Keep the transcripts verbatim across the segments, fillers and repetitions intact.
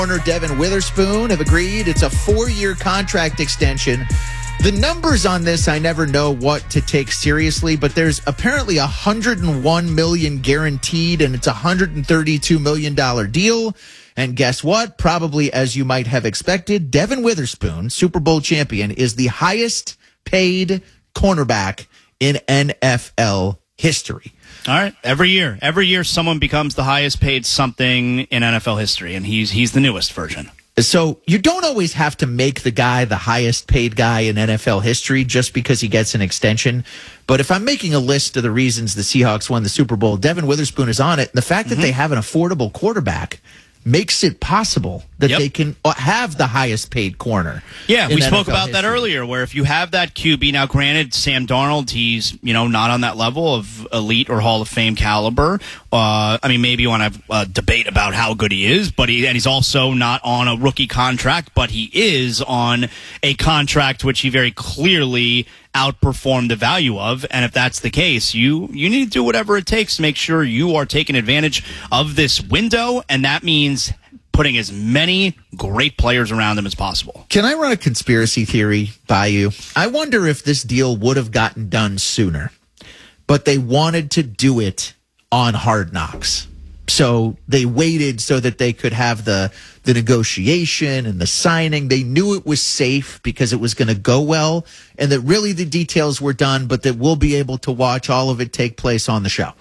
Corner Devin Witherspoon have agreed it's a four-year contract extension. The numbers on this, I never know what to take seriously, but there's apparently one hundred one million dollars guaranteed, and it's a one hundred thirty-two million dollars deal. And guess what? Probably, as you might have expected, Devin Witherspoon, Super Bowl champion, is the highest paid cornerback in N F L history. All right. Every year, every year someone becomes the highest paid something in N F L history, and he's he's the newest version. So you don't always have to make the guy the highest paid guy in N F L history just because he gets an extension. But if I'm making a list of the reasons the Seahawks won the Super Bowl, Devin Witherspoon is on it. And the fact that mm-hmm. they have an affordable quarterback makes it possible that yep. they can have the highest paid corner. Yeah, we spoke N F L about history. that earlier, where if you have that Q B, now granted, Sam Darnold, he's, you know, not on that level of elite or Hall of Fame caliber. Uh, I mean, maybe you want to have a debate about how good he is, but he, and he's also not on a rookie contract, but he is on a contract which he very clearly outperform the value of. And if that's the case, you you need to do whatever it takes to make sure you are taking advantage of this window, and that means putting as many great players around him as possible. Can I run a conspiracy theory by you? I wonder if this deal would have gotten done sooner, but they wanted to do it on Hard Knocks. So they waited so that they could have the the negotiation and the signing. They knew it was safe because it was going to go well, and that really the details were done, but that we'll be able to watch all of it take place on the show.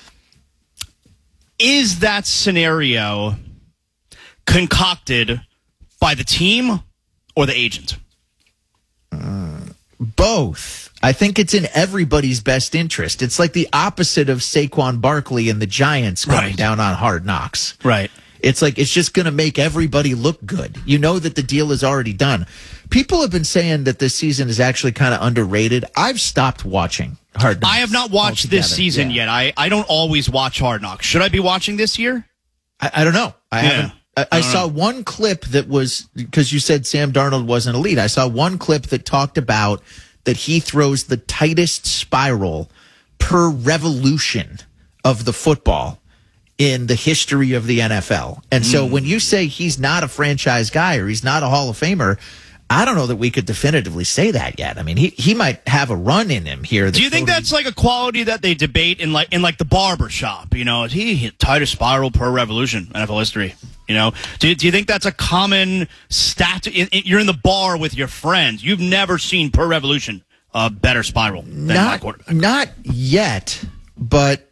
Is that scenario concocted by the team or the agent? Uh, both. I think it's in everybody's best interest. It's like the opposite of Saquon Barkley and the Giants coming right. down on Hard Knocks. Right. It's like it's just going to make everybody look good. You know that the deal is already done. People have been saying that this season is actually kind of underrated. I've stopped watching Hard Knocks. I have not watched altogether. this season yeah. yet. I, I don't always watch Hard Knocks. Should I be watching this year? I, I don't know. I yeah. haven't. I, I saw one clip that was, because you said Sam Darnold wasn't elite. I saw one clip that talked about that he throws the tightest spiral per revolution of the football in the history of the N F L. And so when you say he's not a franchise guy or he's not a Hall of Famer, I don't know that we could definitively say that yet. I mean, he, he might have a run in him here. Do you think totally... that's like a quality that they debate in like in like the barber shop? You know, is he tightest spiral per revolution N F L history? You know, do, do you think that's a common stat? In, in, you're in the bar with your friends. You've never seen per revolution a better spiral than not, my quarterback. Not yet, but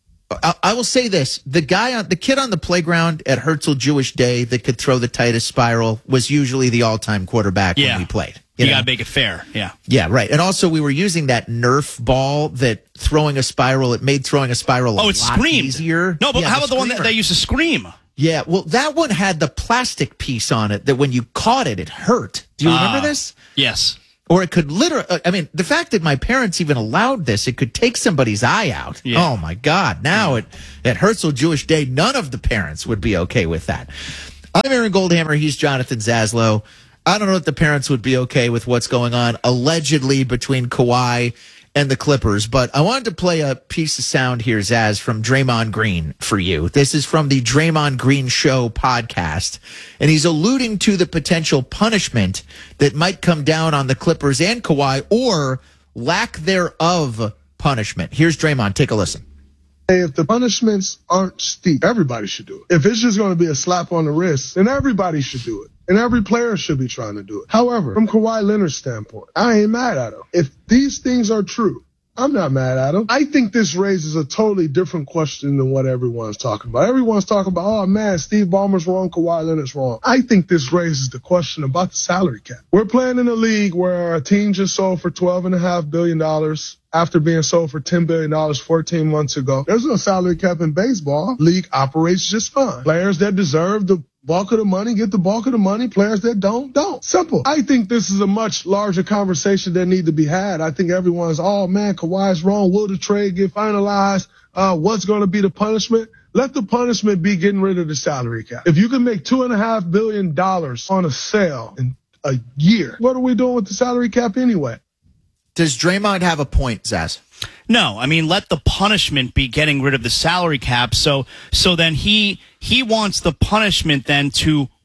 I, I will say this. The guy on the kid on the playground at Herzl Jewish Day that could throw the tightest spiral was usually the all-time quarterback yeah. when we played. You, you got to make it fair. Yeah. Yeah, right. And also we were using that Nerf ball that throwing a spiral, it made throwing a spiral a oh, it lot screamed. easier. No, but yeah, how the about the one that they used to scream? Yeah, well, that one had the plastic piece on it that when you caught it, it hurt. Do you uh, remember this? Yes. Or it could literally, I mean, the fact that my parents even allowed this, it could take somebody's eye out. Yeah. Oh, my God. Now at, at Herzl Jewish Day, none of the parents would be okay with that. I'm Aaron Goldhammer. He's Jonathan Zaslow. I don't know if the parents would be okay with what's going on allegedly between Kawhi and the Clippers, but I wanted to play a piece of sound here, Zaz, from Draymond Green for you. This is from the Draymond Green Show podcast, and he's alluding to the potential punishment that might come down on the Clippers and Kawhi, or lack thereof punishment. Here's Draymond. Take a listen. If the punishments aren't steep, everybody should do it. If it's just going to be a slap on the wrist, then everybody should do it. And every player should be trying to do it. However, from Kawhi Leonard's standpoint, I ain't mad at him. If these things are true, I'm not mad at him. I think this raises a totally different question than what everyone's talking about. Everyone's talking about, oh, man, Steve Ballmer's wrong, Kawhi Leonard's wrong. I think this raises the question about the salary cap. We're playing in a league where a team just sold for twelve point five billion dollars after being sold for ten billion dollars fourteen months ago. There's no salary cap in baseball. League operates just fine. Players that deserve the bulk of the money get the bulk of the money. Players that don't, don't. Simple. I think this is a much larger conversation that need to be had. I think everyone's, oh, man, Kawhi's wrong. Will the trade get finalized? Uh, what's going to be the punishment? Let the punishment be getting rid of the salary cap. If you can make two and a half billion dollars on a sale in a year, what are we doing with the salary cap anyway? Does Draymond have a point, Zaz? No, I mean, let the punishment be getting rid of the salary cap. So, so then he he wants the punishment then to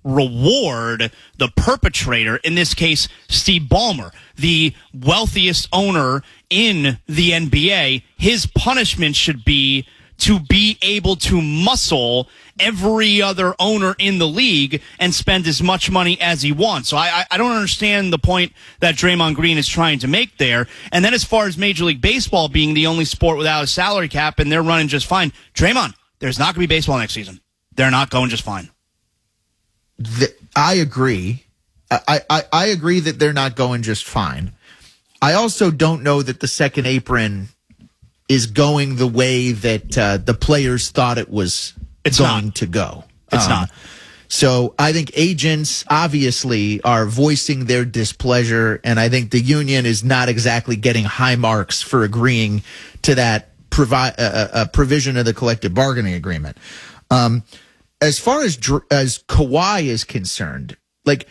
reward the perpetrator, in this case, Steve Ballmer, the wealthiest owner in the N B A. His punishment should be to be able to muscle every other owner in the league and spend as much money as he wants. So I, I don't understand the point that Draymond Green is trying to make there. And then as far as Major League Baseball being the only sport without a salary cap and they're running just fine, Draymond, there's not going to be baseball next season. They're not going just fine. The, I agree. I, I, I agree that they're not going just fine. I also don't know that the second apron is going the way that uh, the players thought it was it's going not. to go. It's um, not. So I think agents obviously are voicing their displeasure, and I think the union is not exactly getting high marks for agreeing to that provi- uh, uh, provision of the collective bargaining agreement. Um, as far as as Kawhi is concerned, like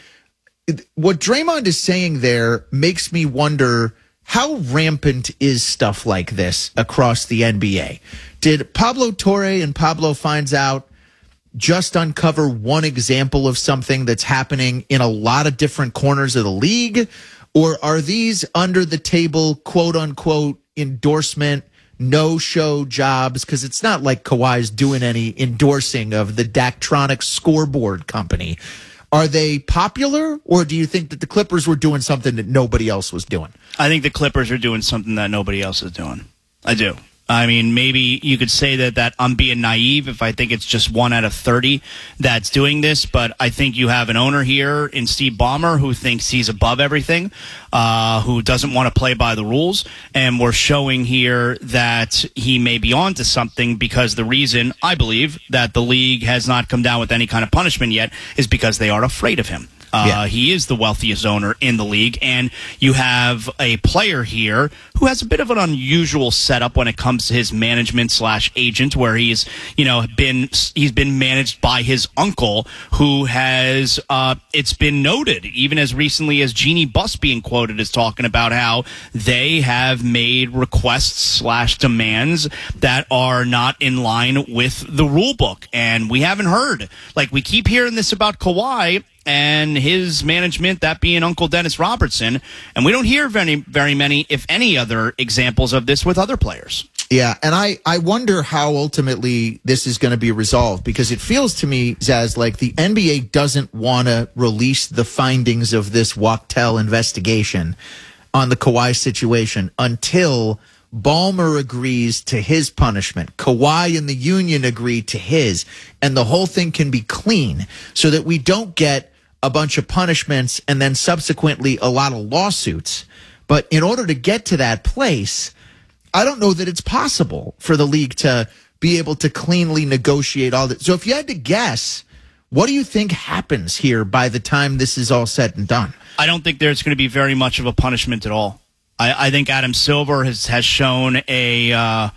what Draymond is saying there makes me wonder, how rampant is stuff like this across the N B A? Did Pablo Torre and Pablo Finds Out just uncover one example of something that's happening in a lot of different corners of the league? Or are these under the table, quote unquote, endorsement, no-show jobs? Because it's not like Kawhi's doing any endorsing of the Daktronics scoreboard company. Are they popular, or do you think that the Clippers were doing something that nobody else was doing? I think the Clippers are doing something that nobody else is doing. I do. I mean, maybe you could say that, that I'm being naive if I think it's just one out of thirty that's doing this, but I think you have an owner here in Steve Ballmer who thinks he's above everything, uh, who doesn't want to play by the rules, and we're showing here that he may be onto something, because the reason, I believe, that the league has not come down with any kind of punishment yet is because they are afraid of him. Uh, yeah. He is the wealthiest owner in the league, and you have a player here who has a bit of an unusual setup when it comes to his management slash agent, where he's, you know, been he's been managed by his uncle, who has uh, it's been noted even as recently as Jeannie Buss being quoted as talking about how they have made requests slash demands that are not in line with the rule book, and we haven't heard. Like, we keep hearing this about Kawhi and his management, that being Uncle Dennis Robertson, and we don't hear very, very many, if any, other examples of this with other players. Yeah, and I, I wonder how ultimately this is going to be resolved, because it feels to me, Zaz, like the N B A doesn't want to release the findings of this Wachtell investigation on the Kawhi situation until Ballmer agrees to his punishment. Kawhi and the union agree to his, and the whole thing can be clean, so that we don't get a bunch of punishments and then subsequently a lot of lawsuits. But in order to get to that place, I don't know that it's possible for the league to be able to cleanly negotiate all that. So if you had to guess, what do you think happens here by the time this is all said and done? I don't think there's going to be very much of a punishment at all. I, I think Adam Silver has, has shown a uh,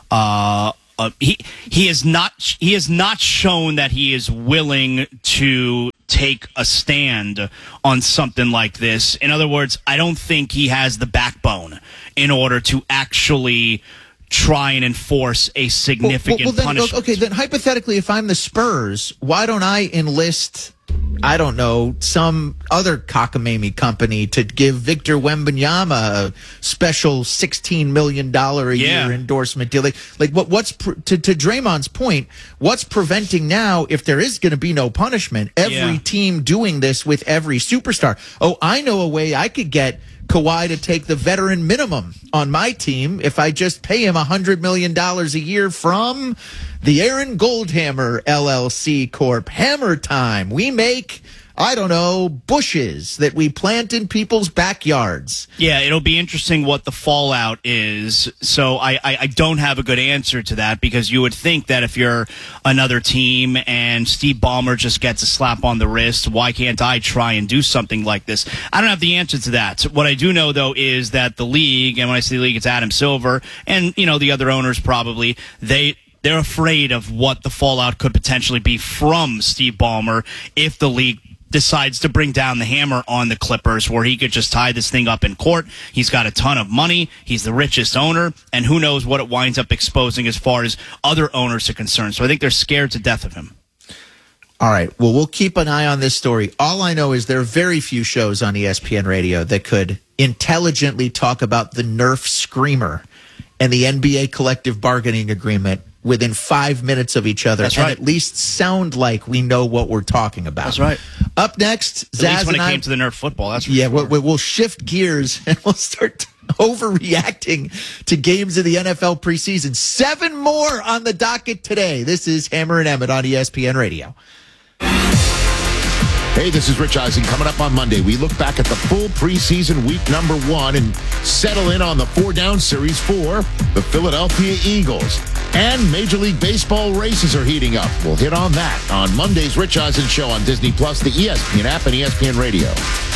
uh, uh, he he has not he has not shown that he is willing to take a stand on something like this. In other words, I don't think he has the backbone in order to actually try and enforce a significant well, well, well, then, punishment. Okay, then hypothetically, if I'm the Spurs, why don't I enlist, I don't know, some other cockamamie company to give Victor Wembanyama a special sixteen million dollars a yeah. year endorsement deal? Like, like what, what's, pre- to, to Draymond's point, what's preventing now, if there is going to be no punishment, every yeah. team doing this with every superstar? Oh, I know a way I could get Kawhi to take the veteran minimum on my team if I just pay him one hundred million dollars a year from the Aaron Goldhammer L L C Corp. Hammer time. We make, I don't know, bushes that we plant in people's backyards. Yeah, it'll be interesting what the fallout is. So I, I, I don't have a good answer to that, because you would think that if you're another team and Steve Ballmer just gets a slap on the wrist, why can't I try and do something like this? I don't have the answer to that. What I do know, though, is that the league, and when I say league, it's Adam Silver and, you know, the other owners probably, they... They're afraid of what the fallout could potentially be from Steve Ballmer if the league decides to bring down the hammer on the Clippers, where he could just tie this thing up in court. He's got a ton of money. He's the richest owner, and who knows what it winds up exposing as far as other owners are concerned. So I think they're scared to death of him. All right. Well, we'll keep an eye on this story. All I know is there are very few shows on E S P N Radio that could intelligently talk about the Nerf Screamer and the N B A collective bargaining agreement within five minutes of each other. That's and right. at least sound like we know what we're talking about. That's right. Up next, At Zaz least when and it I, came to the Nerf football, that's for yeah, sure. we'll, we'll shift gears and we'll start overreacting to games of the N F L preseason. Seven more on the docket today. This is Hammer and Emmett on E S P N Radio. Hey, this is Rich Eisen. Coming up on Monday, we look back at the full preseason week number one and settle in on the four-down series for the Philadelphia Eagles. And Major League Baseball races are heating up. We'll hit on that on Monday's Rich Eisen Show on Disney Plus, the E S P N app, and E S P N Radio.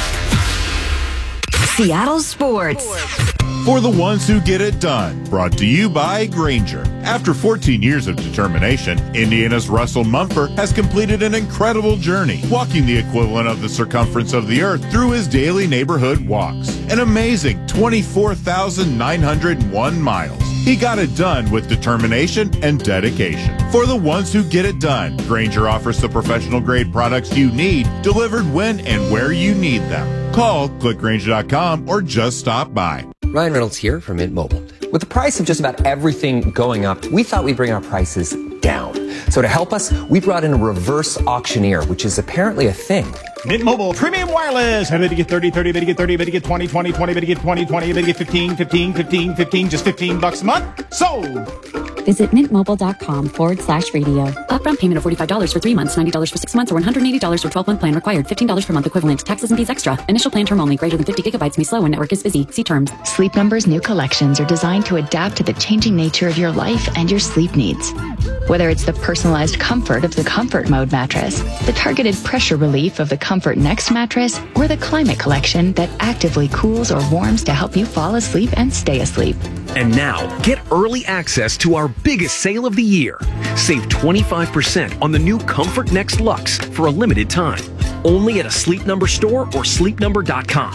Seattle Sports. For the ones who get it done. Brought to you by Grainger. After fourteen years of determination, Indiana's Russell Mumford has completed an incredible journey, walking the equivalent of the circumference of the earth through his daily neighborhood walks. An amazing twenty-four thousand nine hundred one miles. He got it done with determination and dedication. For the ones who get it done, Grainger offers the professional-grade products you need, delivered when and where you need them. Call, click Grainger dot com, or just stop by. Ryan Reynolds here from Mint Mobile. With the price of just about everything going up, we thought we'd bring our prices down. So to help us, we brought in a reverse auctioneer, which is apparently a thing. Mint Mobile Premium Wireless. How did you get thirty, thirty, bet you get thirty, bet you get twenty, twenty, twenty, bet you get twenty, twenty, bet you get fifteen, fifteen, fifteen, fifteen, just fifteen bucks a month? Sold! Visit mintmobile.com forward slash radio. Upfront payment of forty-five dollars for three months, ninety dollars for six months, or one hundred eighty dollars for twelve-month plan required. fifteen dollars per month equivalent. Taxes and fees extra. Initial plan term only. Greater than fifty gigabytes may slow when network is busy. See terms. Sleep Number's new collections are designed to adapt to the changing nature of your life and your sleep needs. Whether it's the personalized comfort of the Comfort Mode mattress, the targeted pressure relief of the Comfort Next mattress, or the Climate Collection that actively cools or warms to help you fall asleep and stay asleep. And now, get early access to our biggest sale of the year. Save twenty-five percent on the new Comfort Next Luxe for a limited time. Only at a Sleep Number store or sleep number dot com.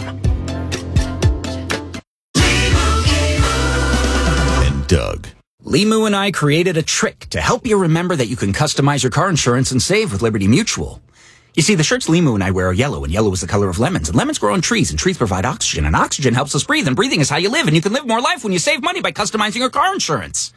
And Doug. Limu and I created a trick to help you remember that you can customize your car insurance and save with Liberty Mutual. You see, the shirts Limu and I wear are yellow, and yellow is the color of lemons, and lemons grow on trees, and trees provide oxygen, and oxygen helps us breathe, and breathing is how you live, and you can live more life when you save money by customizing your car insurance.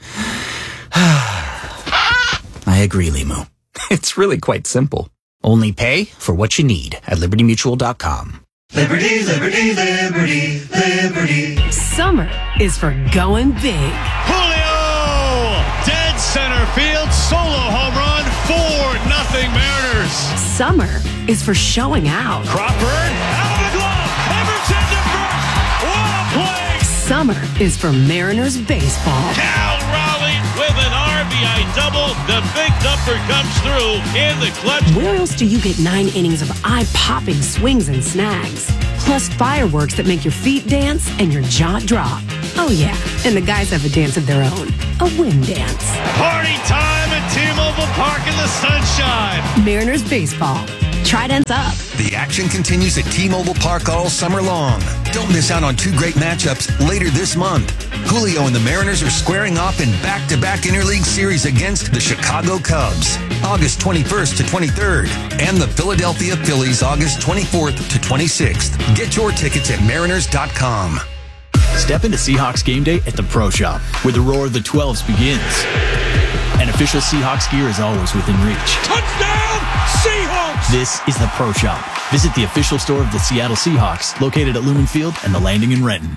I agree, Limu. It's really quite simple. Only pay for what you need at liberty mutual dot com. Liberty, liberty, liberty, liberty. Summer is for going big. Julio! Dead center field, solo home run, four nothing Mariners. Summer is for showing out. Crawford, out of the glove, Emerson to first, what a play! Summer is for Mariners baseball. Cal Raleigh with an R B I double. The big dumper comes through in the clutch. Where else do you get nine innings of eye-popping swings and snags? Plus fireworks that make your feet dance and your jaw drop. Oh yeah, and the guys have a dance of their own. A wind dance. Party time at T-Mobile Park in the sunshine. Mariners baseball. Trident's up. The action continues at T-Mobile Park all summer long. Don't miss out on two great matchups later this month. Julio and the Mariners are squaring off in back-to-back interleague series against the Chicago Cubs, August twenty-first to twenty-third, and the Philadelphia Phillies, August twenty-fourth to twenty-sixth. Get your tickets at mariners dot com. Step into Seahawks game day at the Pro Shop, where the roar of the twelves begins. And official Seahawks gear is always within reach. Touchdown, Seahawks! This is the Pro Shop. Visit the official store of the Seattle Seahawks, located at Lumen Field and the Landing in Renton.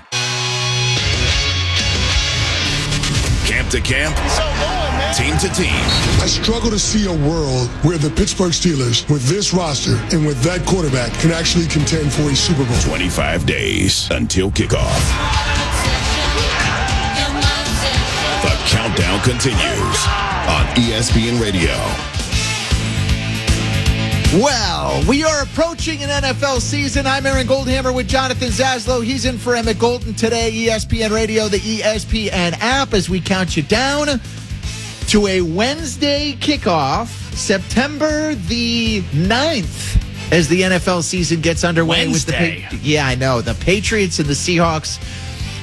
Camp to camp, team to team. I struggle to see a world where the Pittsburgh Steelers, with this roster and with that quarterback, can actually contend for a Super Bowl. twenty-five days until kickoff. The countdown continues on E S P N Radio. Well, we are approaching an N F L season. I'm Aaron Goldhammer with Jonathan Zaslow. He's in for Emmett Golden today. E S P N Radio, the E S P N app, as we count you down to a Wednesday kickoff, September the ninth, as the N F L season gets underway. Wednesday. With the, yeah, I know. The Patriots and the Seahawks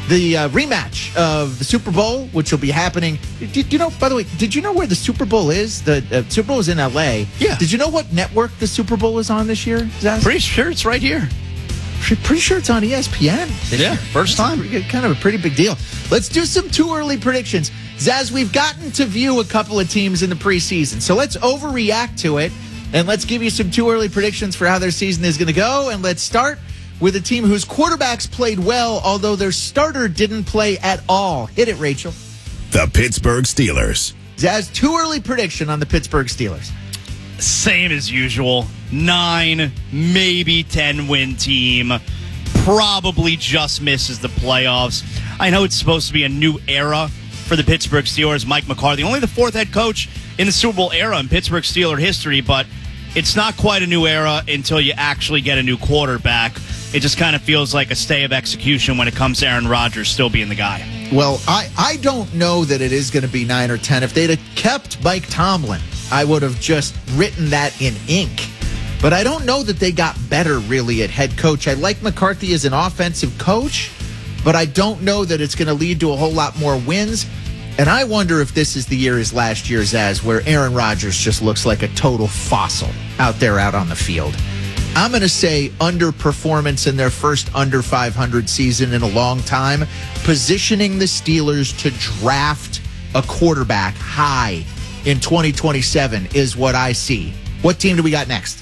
the uh, rematch of the Super Bowl, which will be happening. Did you know, by the way, did you know where the Super Bowl is? The uh, Super Bowl is in L A. Yeah. Did you know what network the Super Bowl is on this year, Zaz? Pretty sure it's right here. Pretty sure it's on E S P N. Yeah, first time. Kind of a pretty big deal. Let's do some too early predictions. Zaz, we've gotten to view a couple of teams in the preseason, so let's overreact to it, and let's give you some too early predictions for how their season is going to go, and let's start with a team whose quarterbacks played well, although their starter didn't play at all. Hit it, Rachel. The Pittsburgh Steelers. Zaz, too early prediction on the Pittsburgh Steelers. Same as usual. Nine, maybe ten win team. Probably just misses the playoffs. I know it's supposed to be a new era for the Pittsburgh Steelers. Mike McCarthy, only the fourth head coach in the Super Bowl era in Pittsburgh Steeler history, but it's not quite a new era until you actually get a new quarterback. It just kind of feels like a stay of execution when it comes to Aaron Rodgers still being the guy. Well, I, I don't know that it is going to be nine or ten. If they'd have kept Mike Tomlin, I would have just written that in ink. But I don't know that they got better, really, at head coach. I like McCarthy as an offensive coach, but I don't know that it's going to lead to a whole lot more wins. And I wonder if this is the year as last year's as, where Aaron Rodgers just looks like a total fossil out there out on the field. I'm going to say underperformance in their first under five hundred season in a long time, positioning the Steelers to draft a quarterback high in twenty twenty-seven is what I see. What team do we got next?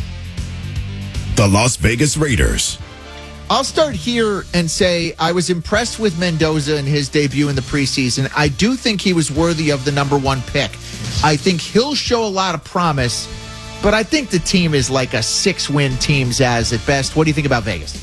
The Las Vegas Raiders. I'll start here and say I was impressed with Mendoza in his debut in the preseason. I do think he was worthy of the number one pick. I think he'll show a lot of promise, but I think the team is like a six-win team, Zaz, at best. What do you think about Vegas?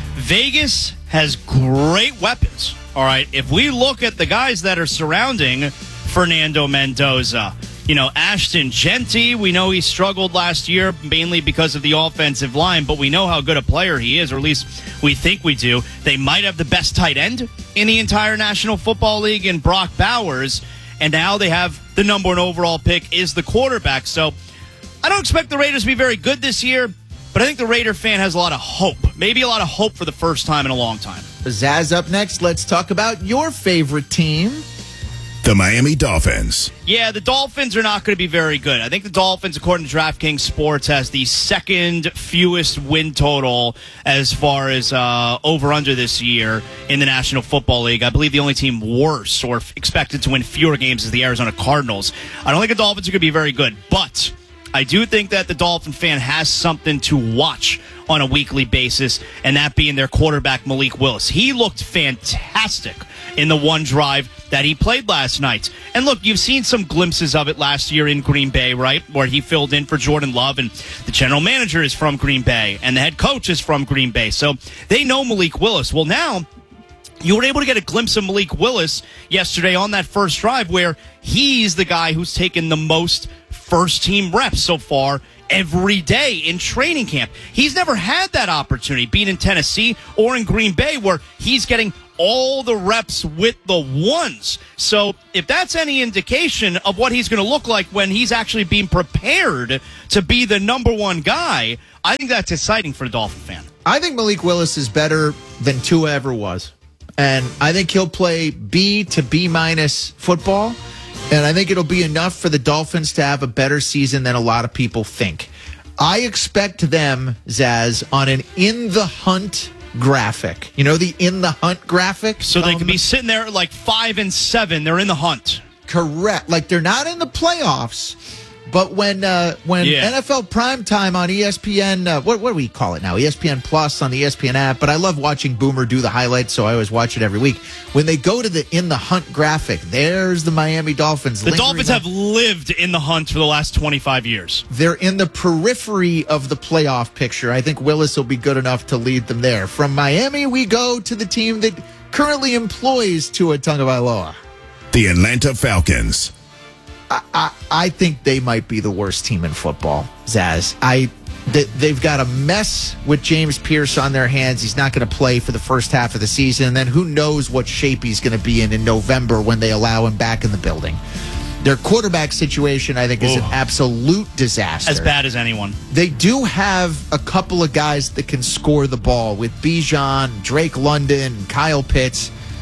Vegas has great weapons. All right, if we look at the guys that are surrounding Fernando Mendoza, you know, Ashton Genty, we know he struggled last year mainly because of the offensive line, but we know how good a player he is, or at least we think we do. They might have the best tight end in the entire National Football League in Brock Bowers, and now they have the number one overall pick is the quarterback. So I don't expect the Raiders to be very good this year, but I think the Raider fan has a lot of hope. Maybe a lot of hope for the first time in a long time. Zaz, up next, let's talk about your favorite team. The Miami Dolphins. Yeah, the Dolphins are not going to be very good. I think the Dolphins, according to DraftKings Sports, has the second fewest win total as far as uh, over-under this year in the National Football League. I believe the only team worse or expected to win fewer games is the Arizona Cardinals. I don't think the Dolphins are going to be very good, but I do think that the Dolphin fan has something to watch on a weekly basis, and that being their quarterback, Malik Willis. He looked fantastic in the one drive that he played last night. And look, you've seen some glimpses of it last year in Green Bay, right, where he filled in for Jordan Love, and the general manager is from Green Bay, and the head coach is from Green Bay. So they know Malik Willis. Well, now you were able to get a glimpse of Malik Willis yesterday on that first drive where he's the guy who's taken the most first-team reps so far every day in training camp. He's never had that opportunity being in Tennessee or in Green Bay where he's getting all the reps with the ones. So if that's any indication of what he's going to look like when he's actually being prepared to be the number one guy, I think that's exciting for the Dolphin fan. I think Malik Willis is better than Tua ever was. And I think he'll play B to B minus football. And I think it'll be enough for the Dolphins to have a better season than a lot of people think. I expect them, Zaz, on an in the hunt graphic. You know, the in the hunt graphic? So they can be sitting there at like five and seven. They're in the hunt. Correct. Like they're not in the playoffs. But when uh, when Yeah. N F L Primetime on E S P N, uh, what, what do we call it now? E S P N Plus on the E S P N app. But I love watching Boomer do the highlights, so I always watch it every week. When they go to the in the hunt graphic, there's the Miami Dolphins. The lingering Dolphins on- have lived in the hunt for the last twenty-five years. They're in the periphery of the playoff picture. I think Willis will be good enough to lead them there. From Miami, we go to the team that currently employs Tua Tagovailoa. The Atlanta Falcons. I, I, I think they might be the worst team in football, Zaz. I they, they've got a mess with James Pierce on their hands. He's not going to play for the first half of the season, and then who knows what shape he's going to be in in November when they allow him back in the building. Their quarterback situation, I think, is Ooh. an absolute disaster. As bad as anyone. They do have a couple of guys that can score the ball with Bijan, Drake London, Kyle Pitts.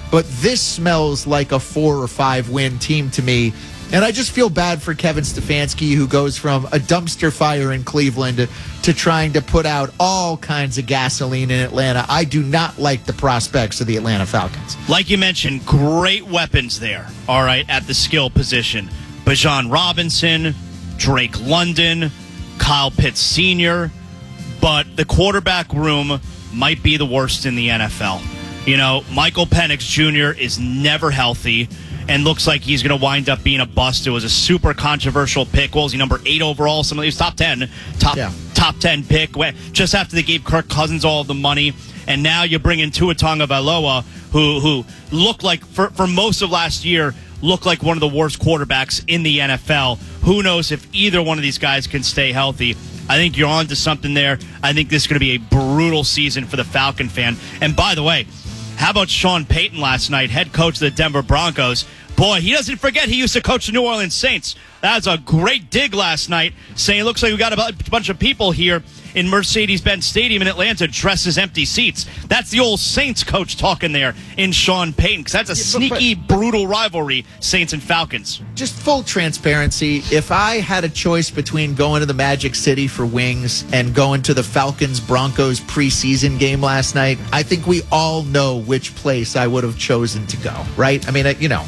but this smells like a four or five win team to me. And I just feel bad for Kevin Stefanski, who goes from a dumpster fire in Cleveland to trying to put out all kinds of gasoline in Atlanta. I do not like the prospects of the Atlanta Falcons. Like you mentioned, great weapons there, all right, at the skill position. Bijan Robinson, Drake London, Kyle Pitts Senior, but the quarterback room might be the worst in the N F L. You know, Michael Penix Junior is never healthy and looks like he's going to wind up being a bust. It was a super controversial pick. What was he, number eight overall? Some of these top ten, top yeah. top ten pick. Just after they gave Kirk Cousins all of the money, and now you bring in Tua Tagovailoa, who who looked like for for most of last year looked like one of the worst quarterbacks in the N F L. Who knows if either one of these guys can stay healthy? I think you're on to something there. I think this is going to be a brutal season for the Falcon fan. And by the way, how about Sean Payton last night, head coach of the Denver Broncos? Boy, he doesn't forget he used to coach the New Orleans Saints. That was a great dig last night, saying it looks like we got a bunch of people here in Mercedes-Benz Stadium in Atlanta dressed as empty seats. That's the old Saints coach talking there in Sean Payton, because that's a sneaky, brutal rivalry, Saints and Falcons. Just full transparency, if I had a choice between going to the Magic City for wings and going to the Falcons-Broncos preseason game last night, I think we all know which place I would have chosen to go, right? I mean, you know,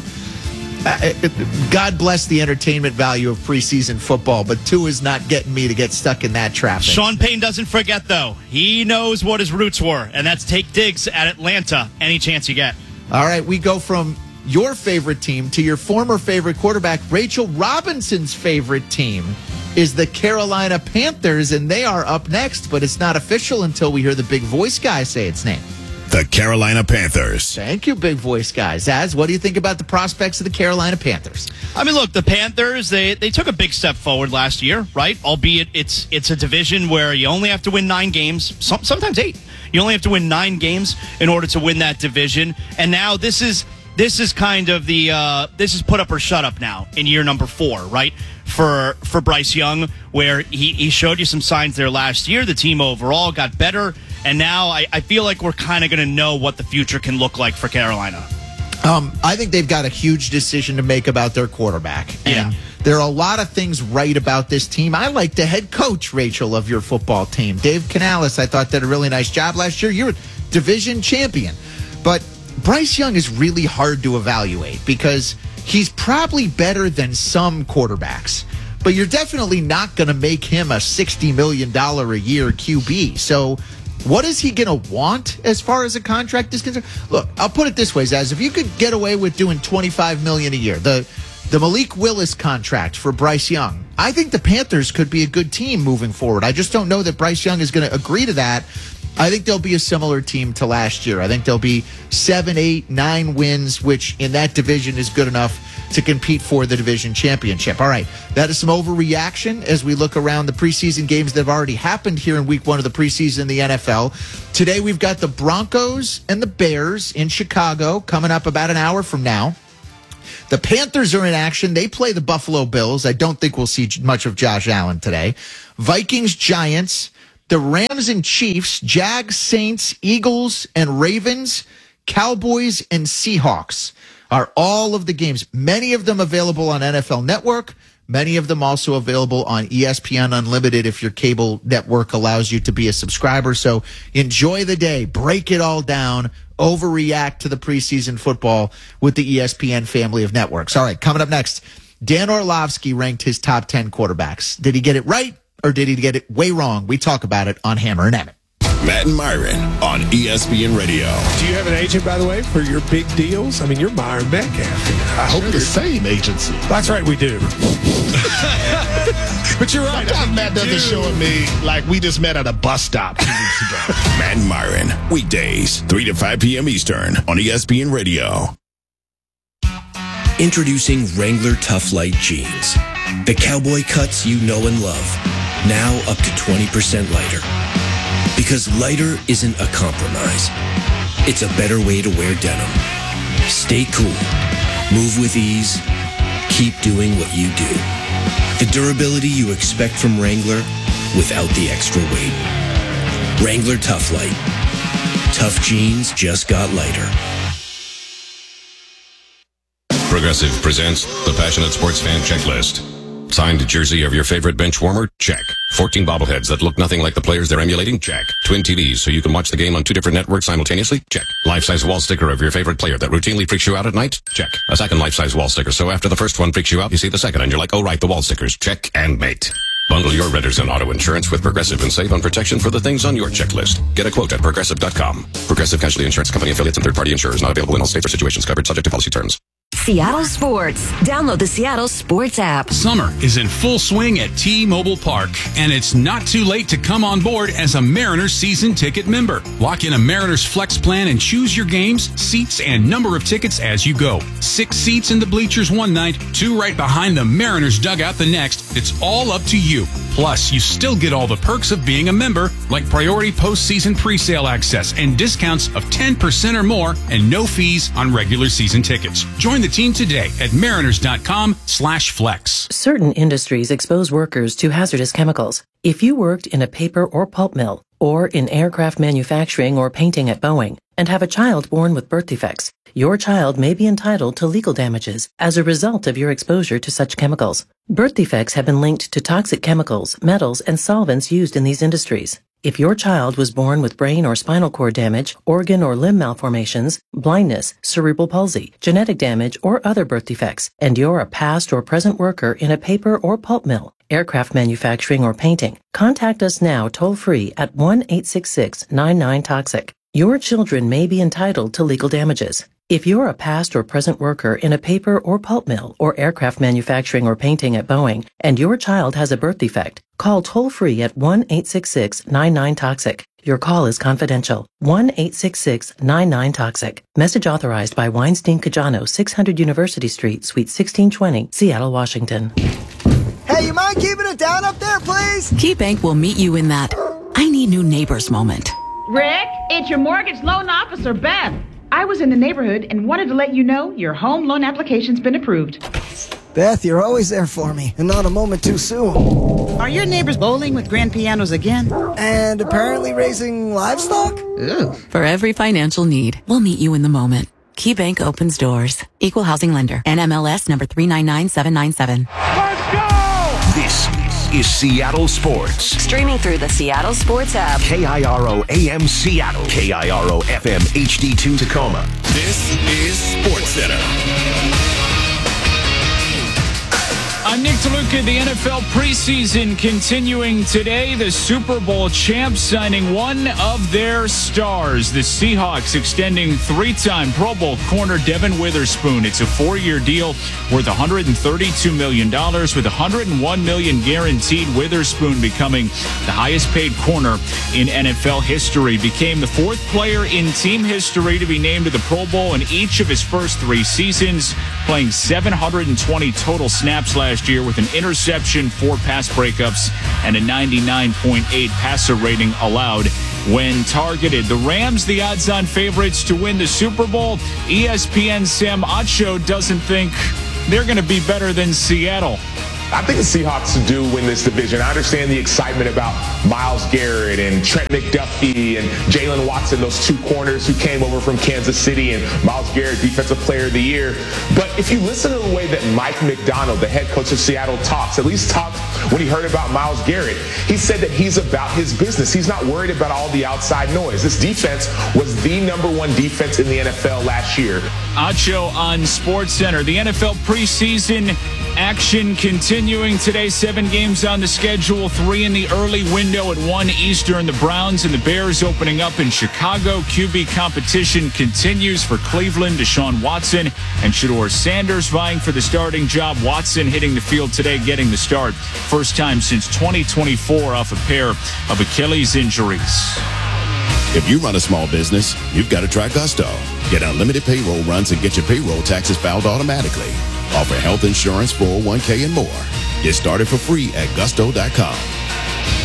God bless the entertainment value of preseason football, but Tua is not getting me to get stuck in that traffic. Sean Payton doesn't forget, though. He knows what his roots were, and that's take digs at Atlanta any chance you get. All right, we go from your favorite team to your former favorite quarterback. Rachel Robinson's favorite team is the Carolina Panthers, and they are up next, but it's not official until we hear the big voice guy say its name. The Carolina Panthers. Thank you, big voice guy. Zaz, what do you think about the prospects of the Carolina Panthers? I mean, look, the Panthers, they, they took a big step forward last year, right? Albeit it's it's a division where you only have to win nine games, some, sometimes eight. You only have to win nine games in order to win that division. And now this is this is kind of the uh, this is put up or shut up now in year number four, right? For for Bryce Young, where he, he showed you some signs there last year. The team overall got better. And now I, I feel like we're kind of going to know what the future can look like for Carolina. Um, I think they've got a huge decision to make about their quarterback. And yeah. there are a lot of things right about this team. I like the head coach, Rachel, of your football team. Dave Canales, I thought, did a really nice job last year. You're a division champion. But Bryce Young is really hard to evaluate because he's probably better than some quarterbacks. But you're definitely not going to make him a sixty million dollars a year Q B. So what is he going to want as far as a contract is concerned? Look, I'll put it this way, Zaz. If you could get away with doing twenty-five million dollars a year, the the Malik Willis contract for Bryce Young, I think the Panthers could be a good team moving forward. I just don't know that Bryce Young is going to agree to that. I think they'll be a similar team to last year. I think they'll be seven, eight, nine wins, which in that division is good enough to compete for the division championship. All right, that is some overreaction as we look around the preseason games that have already happened here in week one of the preseason in the N F L. Today we've got the Broncos and the Bears in Chicago coming up about an hour from now. The Panthers are in action. They play the Buffalo Bills. I don't think we'll see much of Josh Allen today. Vikings, Giants, the Rams and Chiefs, Jags, Saints, Eagles, and Ravens, Cowboys, and Seahawks are all of the games. Many of them available on N F L Network. Many of them also available on E S P N Unlimited if your cable network allows you to be a subscriber. So enjoy the day. Break it all down. Overreact to the preseason football with the E S P N family of networks. All right, coming up next, Dan Orlovsky ranked his top ten quarterbacks. Did he get it right or did he get it way wrong? We talk about it on Hammer and Emmett. Matt and Myron on E S P N Radio. Do you have an agent, by the way, for your big deals? I mean, you're Myron Metcalf here. I hope the same agency. That's right, we do. But you're right. Sometimes Matt doesn't do. show me like we just met at a bus stop two weeks ago. Matt and Myron, weekdays, three to five p.m. Eastern on E S P N Radio. Introducing Wrangler Tough Light Jeans. The cowboy cuts you know and love. Now up to twenty percent lighter. Because lighter isn't a compromise. It's a better way to wear denim. Stay cool. Move with ease. Keep doing what you do. The durability you expect from Wrangler without the extra weight. Wrangler Tough Light. Tough jeans just got lighter. Progressive presents the Passionate Sports Fan Checklist. Signed jersey of your favorite bench warmer? Check. fourteen bobbleheads that look nothing like the players they're emulating? Check. Twin T Vs so you can watch the game on two different networks simultaneously? Check. Life-size wall sticker of your favorite player that routinely freaks you out at night? Check. A second life-size wall sticker so after the first one freaks you out, you see the second and you're like, oh right, the wall stickers. Check and mate. Bundle your renters and auto insurance with Progressive and save on protection for the things on your checklist. Get a quote at Progressive dot com. Progressive Casualty Insurance Company affiliates and third-party insurers not available in all states or situations covered subject to policy terms. Seattle Sports. Download the Seattle Sports app. Summer is in full swing at T-Mobile Park, and it's not too late to come on board as a Mariners season ticket member. Lock in a Mariners Flex plan and choose your games, seats, and number of tickets as you go. Six seats in the bleachers one night, two right behind the Mariners dugout the next. It's all up to you. Plus, you still get all the perks of being a member, like priority postseason presale access and discounts of ten percent or more and no fees on regular season tickets. Join the team today at mariners.com slash flex. Certain industries expose workers to hazardous chemicals. If you worked in a paper or pulp mill, or in aircraft manufacturing or painting at Boeing, and have a child born with birth defects, your child may be entitled to legal damages as a result of your exposure to such chemicals. Birth defects have been linked to toxic chemicals, metals, and solvents used in these industries. If your child was born with brain or spinal cord damage, organ or limb malformations, blindness, cerebral palsy, genetic damage, or other birth defects, and you're a past or present worker in a paper or pulp mill, aircraft manufacturing, or painting, contact us now toll-free at one eight six six nine nine toxic. Your children may be entitled to legal damages. If you're a past or present worker in a paper or pulp mill or aircraft manufacturing or painting at Boeing, and your child has a birth defect, call toll-free at one eight six six nine nine toxic. Your call is confidential. one eight six six nine nine toxic. Message authorized by Weinstein Cajano, six hundred University Street, Suite sixteen twenty, Seattle, Washington. Hey, you mind keeping it down up there, please? KeyBank will meet you in that I need new neighbors moment. Rick, it's your mortgage loan officer, Beth. I was in the neighborhood and wanted to let you know your home loan application's been approved. Beth, you're always there for me, and not a moment too soon. Are your neighbors bowling with grand pianos again? And apparently raising livestock? Ooh. For every financial need, we'll meet you in the moment. KeyBank opens doors. Equal housing lender. N M L S number three nine nine seven nine seven. Let's go! This is Seattle Sports. Streaming through the Seattle Sports app. K I R O A M Seattle. K I R O F M H D two Tacoma. This is Sports Center. I'm Nick DeLuca. The N F L preseason continuing today. The Super Bowl champs signing one of their stars. The Seahawks extending three-time Pro Bowl corner Devin Witherspoon. It's a four-year deal worth one hundred thirty-two million dollars with one hundred one million dollars guaranteed. Witherspoon becoming the highest-paid corner in N F L history. Became the fourth player in team history to be named to the Pro Bowl in each of his first three seasons, playing seven hundred twenty total snaps last year with an interception, four pass breakups, and a ninety-nine point eight passer rating allowed when targeted. The Rams, the odds-on favorites to win the Super Bowl. E S P N's Sam Acho doesn't think they're going to be better than Seattle. I think the Seahawks do win this division. I understand the excitement about Myles Garrett and Trent McDuffie and Jalen Watson, those two corners who came over from Kansas City, and Myles Garrett, Defensive Player of the Year. But if you listen to the way that Mike Macdonald, the head coach of Seattle, talks, at least talked when he heard about Myles Garrett, he said that he's about his business. He's not worried about all the outside noise. This defense was the number one defense in the N F L last year. Acho on SportsCenter. The N F L preseason action continuing today. Seven games on the schedule, three in the early window at one Eastern. The Browns and the Bears opening up in Chicago. Q B competition continues for Cleveland. Deshaun Watson and Shedeur Sanders vying for the starting job. Watson hitting the field today, getting the start. First time since twenty twenty-four off a pair of Achilles injuries. If you run a small business, you've got to try Gusto. Get unlimited payroll runs and get your payroll taxes filed automatically. Offer health insurance, four oh one k, and more. Get started for free at gusto dot com.